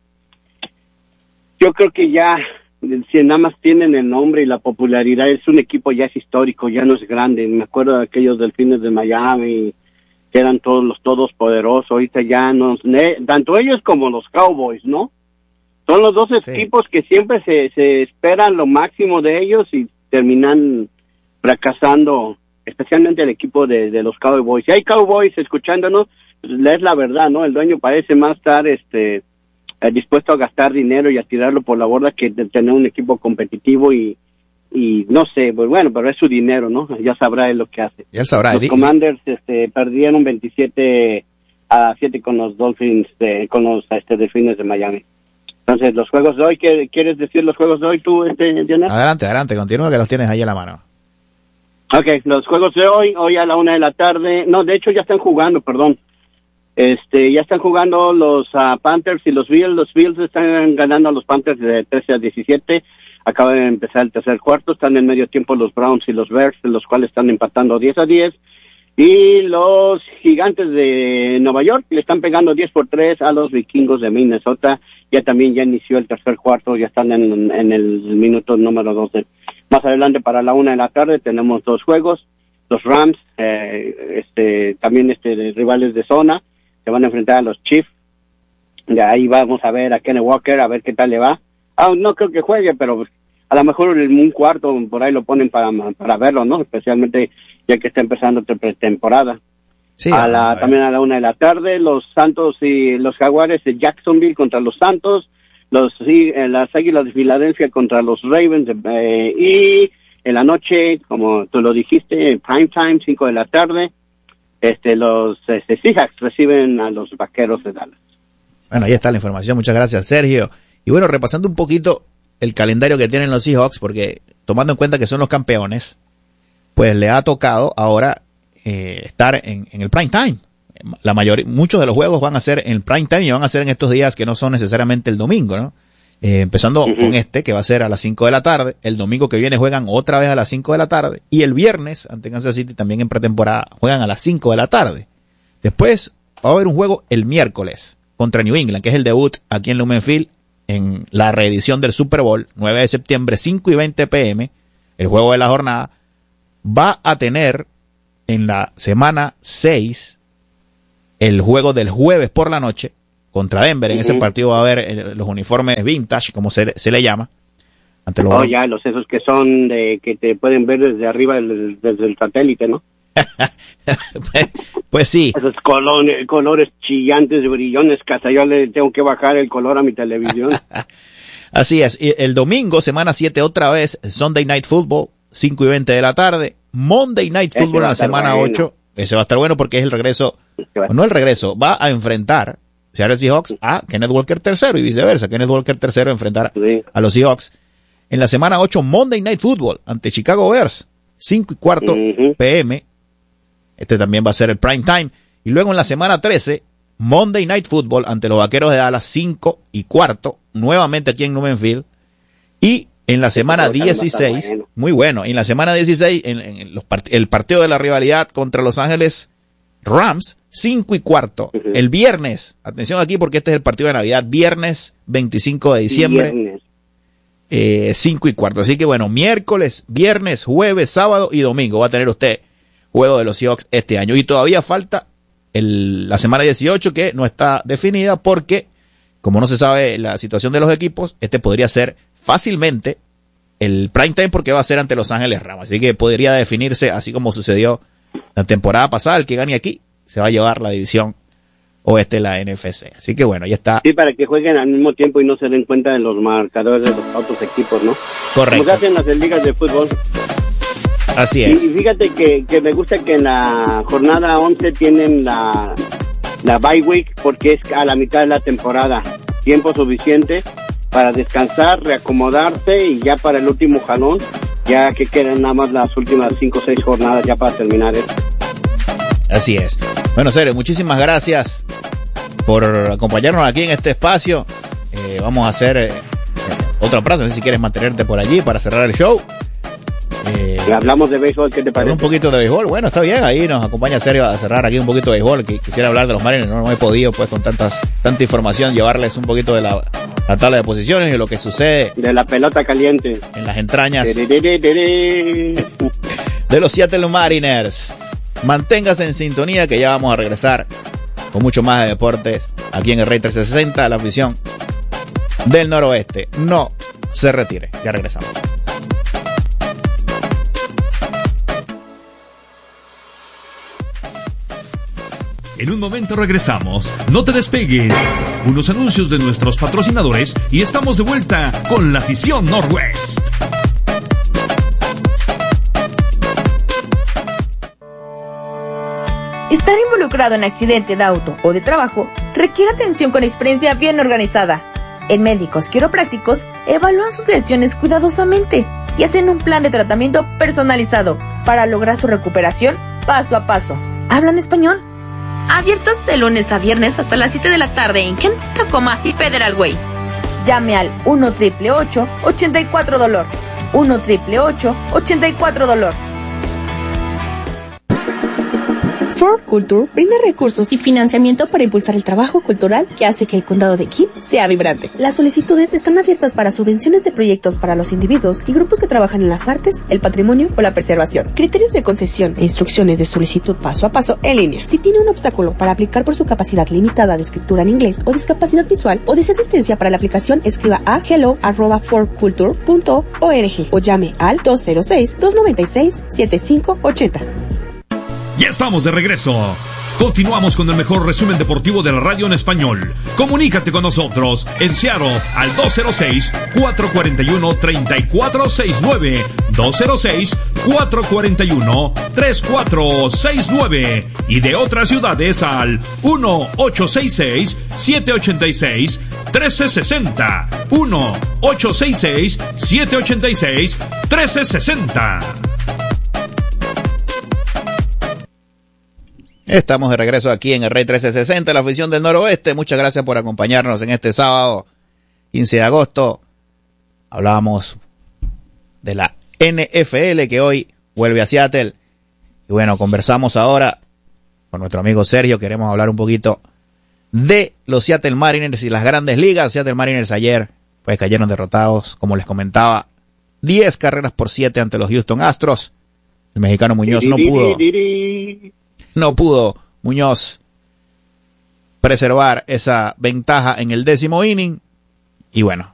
yo creo que ya, si nada más tienen el nombre y la popularidad, es un equipo ya es histórico, ya no es grande. Me acuerdo de aquellos Delfines de Miami, que eran todos los todos poderosos. Ahorita ya no, tanto ellos como los Cowboys, ¿no? Son los dos sí. equipos que siempre se, se esperan lo máximo de ellos y terminan fracasando, especialmente el equipo de, de los Cowboys. Si hay Cowboys escuchándonos, pues, es la verdad, ¿no? El dueño parece más estar este eh, dispuesto a gastar dinero y a tirarlo por la borda que de tener un equipo competitivo y y no sé, pues bueno, pero es su dinero, ¿no? Ya sabrá él lo que hace. Ya sabrá. Los Commanders este, perdieron veintisiete a siete con los Dolphins, de, con los este, Delfines de Miami. Entonces, los juegos de hoy, ¿qué, ¿quieres decir los juegos de hoy tú, este, Jonathan? Adelante, adelante, continúa que los tienes ahí en la mano. Ok, los juegos de hoy, hoy a la una de la tarde, no, de hecho ya están jugando, perdón. Este, ya están jugando los uh, Panthers y los Bills. Los Bills están ganando a los Panthers de trece a diecisiete. Acaba de empezar el tercer cuarto, están en medio tiempo los Browns y los Bears, los cuales están empatando diez a diez. Y los Gigantes de Nueva York le están pegando diez por tres a los Vikingos de Minnesota. Ya también ya inició el tercer cuarto, ya están en, en el minuto número doce. Más adelante, para la una de la tarde, tenemos dos juegos. Los Rams, eh, este, también este, de rivales de zona, se van a enfrentar a los Chiefs. De ahí vamos a ver a Kenny Walker, a ver qué tal le va. Ah, no creo que juegue, pero a lo mejor en un cuarto por ahí lo ponen para para verlo, ¿no? Especialmente ya que está empezando la pretemporada. Sí, a la, a también a la una de la tarde, los Santos y los Jaguares de Jacksonville contra los Santos, los sí, las Águilas de Filadelfia contra los Ravens, eh, y en la noche, como tú lo dijiste, prime time, cinco de la tarde, este los este, Seahawks reciben a los Vaqueros de Dallas. Bueno, ahí está la información, muchas gracias, Sergio. Y bueno, repasando un poquito el calendario que tienen los Seahawks, porque tomando en cuenta que son los campeones, pues le ha tocado ahora eh, estar en, en el prime time. La mayoría, muchos de los juegos van a ser en el prime time y van a ser en estos días que no son necesariamente el domingo, ¿no? Eh, empezando uh-huh. con este, que va a ser a las cinco de la tarde. El domingo que viene juegan otra vez a las cinco de la tarde. Y el viernes, ante Kansas City, también en pretemporada, juegan a las cinco de la tarde. Después va a haber un juego el miércoles contra New England, que es el debut aquí en Lumen Field, en la reedición del Super Bowl, nueve de septiembre, cinco y veinte pm, el juego de la jornada. Va a tener en la semana seis el juego del jueves por la noche contra Denver. En uh-huh. ese partido va a haber eh, los uniformes vintage, como se, se le llama. Ante los oh, ya, los esos que son de que te pueden ver desde arriba, del, desde el satélite, ¿no? pues, pues sí. Esos colores, colores chillantes, brillones, que hasta yo le tengo que bajar el color a mi televisión. Así es. Y el domingo, semana siete, otra vez, Sunday Night Football, cinco y veinte de la tarde. Monday Night Football en la semana bueno. ocho. Ese va a estar bueno porque es el regreso, no el regreso, va a enfrentar Seattle Seahawks a Kenneth Walker tercero y viceversa. Kenneth Walker tercero enfrentar sí. a los Seahawks. En la semana ocho, Monday Night Football ante Chicago Bears, cinco y cuarto uh-huh. pm. Este también va a ser el prime time. Y luego en la semana trece, Monday Night Football ante los Vaqueros de Dallas, cinco y cuarto, nuevamente aquí en Lumen Field. Y en la semana dieciséis, bueno. muy bueno, en la semana dieciséis, en, en los part- el partido de la rivalidad contra Los Ángeles Rams, cinco y cuarto. Uh-huh. El viernes, atención aquí porque este es el partido de Navidad, viernes veinticinco de diciembre, eh, cinco y cuarto. Así que bueno, miércoles, viernes, jueves, sábado y domingo va a tener usted juego de los Seahawks este año. Y todavía falta el, la semana dieciocho, que no está definida porque, como no se sabe la situación de los equipos, este podría ser fácilmente el prime time porque va a ser ante Los Ángeles Rams. Así que podría definirse así como sucedió la temporada pasada. El que gane aquí se va a llevar la división oeste de la N F C. Así que bueno, ya está. Sí, para que jueguen al mismo tiempo y no se den cuenta de los marcadores de los otros equipos, ¿no? Correcto. Como se hacen las ligas de fútbol. Así es. Y fíjate que, que me gusta que en la jornada once tienen la, la bye week porque es a la mitad de la temporada. Tiempo suficiente para descansar, reacomodarse y ya para el último jalón, ya que quedan nada más las últimas cinco o seis jornadas ya para terminar esto. Así es. Bueno, Sergio, muchísimas gracias por acompañarnos aquí en este espacio. Eh, vamos a hacer eh, otra frase, no sé si quieres mantenerte por allí para cerrar el show. Eh, Hablamos de béisbol, ¿qué te parece? Un poquito de béisbol, bueno, está bien, ahí nos acompaña Sergio a cerrar aquí un poquito de béisbol, que quisiera hablar de los Marines, no, no he podido pues con tantas tanta información llevarles un poquito de la, la tabla de posiciones y lo que sucede de la pelota caliente en las entrañas de los Seattle Mariners. Manténgase en sintonía que ya vamos a regresar con mucho más de deportes aquí en el Rey trescientos sesenta, la afición del Noroeste. No se retire, ya regresamos. En un momento regresamos. No te despegues. Unos anuncios de nuestros patrocinadores y estamos de vuelta con la afición Northwest. Estar involucrado en accidente de auto o de trabajo requiere atención con experiencia bien organizada. En Médicos Quiroprácticos evalúan sus lesiones cuidadosamente y hacen un plan de tratamiento personalizado para lograr su recuperación paso a paso. ¿Hablan español? Abiertos de lunes a viernes hasta las siete de la tarde en Kent, Tacoma y Federal Way. Llame al uno, ocho ocho ocho, ochenta y cuatro dolor. uno, ocho ocho ocho, ochenta y cuatro dolor. Ford Culture brinda recursos y financiamiento para impulsar el trabajo cultural que hace que el condado de King sea vibrante. Las solicitudes están abiertas para subvenciones de proyectos para los individuos y grupos que trabajan en las artes, el patrimonio o la preservación. Criterios de concesión e instrucciones de solicitud paso a paso en línea. Si tiene un obstáculo para aplicar por su capacidad limitada de escritura en inglés o discapacidad visual o desea asistencia para la aplicación, escriba a hello arroba ford culture punto org o llame al dos cero seis, dos nueve seis, siete cinco ocho cero. Ya estamos de regreso. Continuamos con el mejor resumen deportivo de la radio en español. Comunícate con nosotros en Seattle al dos cero seis, cuatro cuatro uno, tres cuatro seis nueve, dos cero seis, cuatro cuatro uno, tres cuatro seis nueve y de otras ciudades al uno ocho seis seis, siete ocho seis, uno tres seis cero, uno ocho seis seis, siete ocho seis, uno tres seis cero. Estamos de regreso aquí en el Rey trece sesenta, la afición del Noroeste. Muchas gracias por acompañarnos en este sábado quince de agosto. Hablábamos de la N F L que hoy vuelve a Seattle. Y bueno, conversamos ahora con nuestro amigo Sergio. Queremos hablar un poquito de los Seattle Mariners y las grandes ligas. Seattle Mariners ayer pues cayeron derrotados, como les comentaba, diez carreras por siete ante los Houston Astros. El mexicano Muñoz no pudo... No pudo Muñoz preservar esa ventaja en el décimo inning. Y bueno,